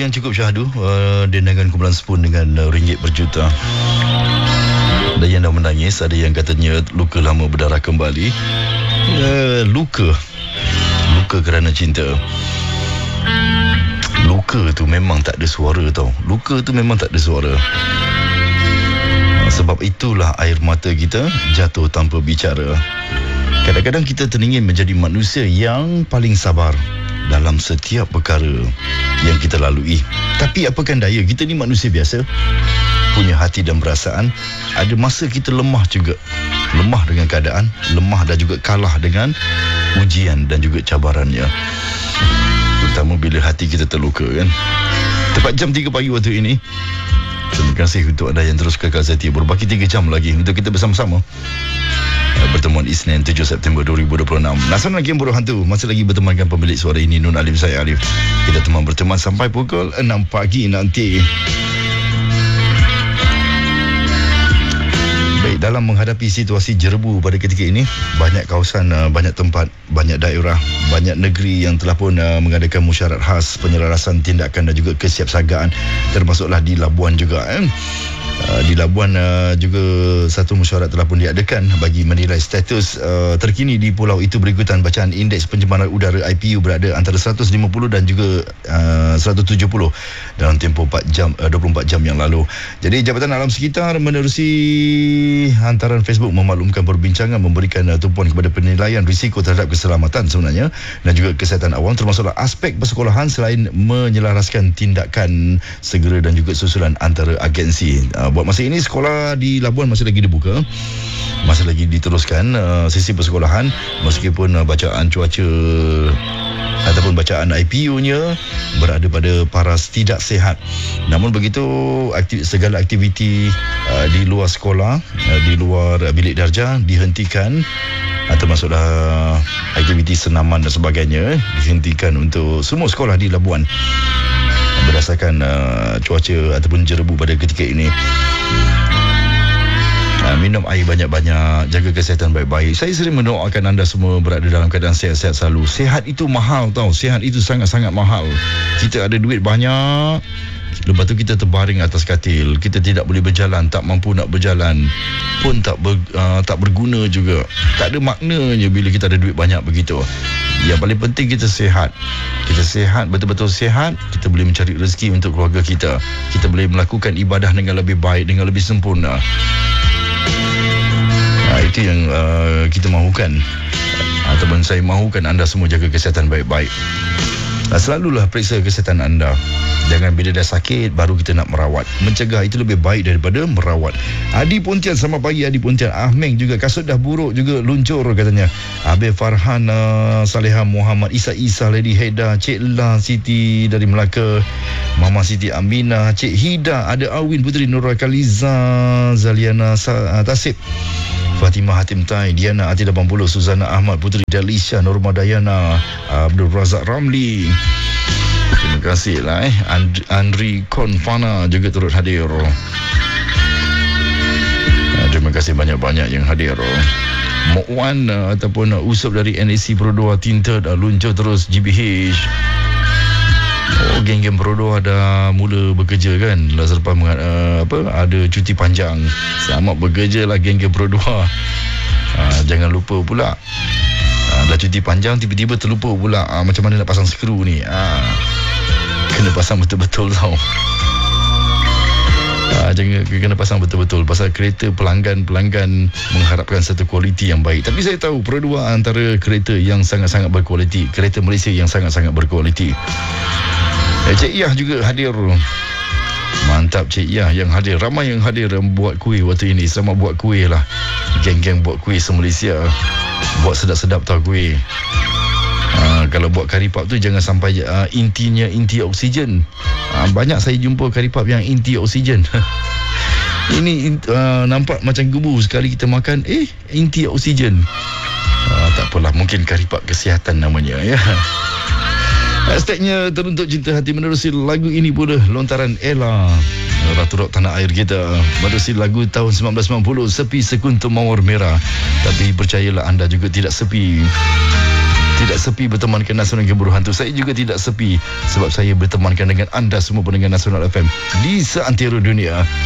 yang cukup syahdu, dendangan kumpulan Spoon dengan ringgit berjuta. Ada yang dah menangis, ada yang katanya luka lama berdarah kembali. Luka kerana cinta. Luka tu memang tak ada suara tau. Luka tu memang tak ada suara. Sebab itulah air mata kita jatuh tanpa bicara. Kadang-kadang kita teringin menjadi manusia yang paling sabar dalam setiap perkara yang kita lalui. Tapi apakan daya, kita ni manusia biasa, punya hati dan perasaan. Ada masa kita lemah juga. Lemah dengan keadaan, lemah dan juga kalah dengan ujian dan juga cabarannya. Terutama bila hati kita terluka kan. Tepat jam 3 pagi waktu ini. Terima kasih untuk anda yang terus kekal setia. Berbaki 3 jam lagi untuk kita bersama-sama. Pertemuan Isnin 7 September 2026. Nasan lagi yang Buruh Hantu masih lagi bertemankan pemilik suara ini, Nun Alim, saya Alif. Kita berteman sampai pukul 6 pagi nanti. Baik, dalam menghadapi situasi jerebu pada ketika ini, banyak kawasan, banyak tempat, banyak daerah, banyak negeri yang telah pun mengadakan mesyuarat khas penyelarasan tindakan dan juga kesiapsiagaan, termasuklah di Labuan juga. Di Labuan juga satu mesyuarat telah pun diadakan bagi menilai status terkini di pulau itu berikutan bacaan indeks pencemaran udara IPU berada antara 150 dan juga 170 dalam tempoh 24 jam yang lalu. Jadi Jabatan Alam Sekitar menerusi hantaran Facebook memaklumkan perbincangan memberikan tumpuan kepada penilaian risiko terhadap keselamatan sebenarnya dan juga kesihatan awam, termasuklah aspek persekolahan selain menyelaraskan tindakan segera dan juga susulan antara agensi. Buat masa ini sekolah di Labuan masih lagi dibuka, masih lagi diteruskan sesi persekolahan meskipun bacaan cuaca ataupun bacaan IPU-nya berada pada paras tidak sihat. Namun begitu, segala aktiviti di luar sekolah, di luar bilik darjah dihentikan, termasuklah aktiviti senaman dan sebagainya dihentikan untuk semua sekolah di Labuan berdasarkan cuaca ataupun jerebu pada ketika ini. Minum air banyak-banyak, jaga kesihatan baik-baik. Saya sering mendoakan anda semua berada dalam keadaan sihat-sihat selalu. Sihat itu mahal tau, sihat itu sangat-sangat mahal. Kita ada duit banyak, lepas tu kita terbaring atas katil, kita tidak boleh berjalan, tak mampu nak berjalan pun tak berguna juga. Tak ada maknanya bila kita ada duit banyak begitu. Yang paling penting kita sihat. Kita sihat, betul-betul sihat, kita boleh mencari rezeki untuk keluarga kita. Kita boleh melakukan ibadah dengan lebih baik, dengan lebih sempurna. Itu yang kita mahukan, ataupun saya mahukan anda semua jaga kesihatan baik-baik. Selalulah periksa kesihatan anda. Jangan bila dah sakit baru kita nak merawat. Mencegah itu lebih baik daripada merawat. Adi Pontian, selamat pagi Adi Pontian. Ahmeng juga, kasut dah buruk juga luncur katanya. Abe Farhan, Saleha Muhammad, Isa, Lady Heda, Cik La Siti dari Melaka, Mama Siti Aminah, Cik Hida, ada Awin Puteri, Nurul Kaliza, Zaliana Tasib, Fatimah Hatim Tai, Diana Ati 80, Suzana Ahmad Puteri, Dalisha Norma Dayana, Abdul Razak Ramli. Terima kasih lah Andri Konfana juga turut hadir. Terima kasih banyak-banyak yang hadir. Mok Wan ataupun Usop dari NAC Pro 2 Tinted luncur terus GBH. Geng-geng Pro 2 dah mula bekerja kan, selepas ada cuti panjang. Selamat bekerja lah geng-geng Pro 2. Jangan lupa pula, dah cuti panjang tiba-tiba terlupa pula macam mana nak pasang skru ni. Kena pasang betul-betul tau. Jangan, kena pasang betul-betul. Pasal kereta pelanggan mengharapkan satu kualiti yang baik. Tapi saya tahu Pro 2 antara kereta yang sangat-sangat berkualiti, kereta Malaysia yang sangat-sangat berkualiti. Cik Iyah juga hadir. Mantap Cik Iyah yang hadir. Ramai yang hadir buat kuih waktu ini. Selamat buat kuih lah. Geng-geng buat kuih se-Malaysia. Buat sedap-sedap tau kuih. Kalau buat kari pap tu jangan sampai intinya inti oksigen. Banyak saya jumpa kari pap yang inti oksigen. Ini nampak macam gebu, sekali kita makan inti oksigen. Tak apalah, mungkin kari pap kesihatan namanya ya. Hashtagnya Teruntuk Cinta Hati menerusi lagu ini pula lontaran Ella, Ratu Rock tanah air kita. Menerusi lagu tahun 1990, Sepi Sekuntum Mawar Merah. Tapi percayalah anda juga tidak sepi. tidak sepi bertemankan Nasional Gemuruh Hantu. Saya juga tidak sepi sebab saya bertemankan dengan anda semua pendengar Nasional FM di seantero dunia.